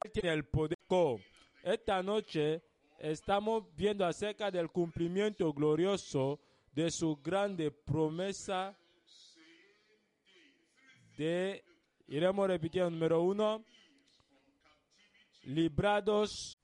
tiene el poder. Esta noche estamos viendo acerca del cumplimiento glorioso de su grande promesa iremos repitiendo, número 1, librados